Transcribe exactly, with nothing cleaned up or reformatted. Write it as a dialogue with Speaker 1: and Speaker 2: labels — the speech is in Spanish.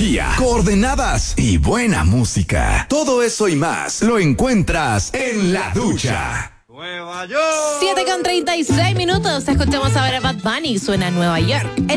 Speaker 1: tecnología, coordenadas y buena música. Todo eso y más lo encuentras en La Ducha.
Speaker 2: Nueva York.
Speaker 3: siete con treinta y seis minutos. Escuchamos ahora a Bad Bunny. Suena Nueva York. El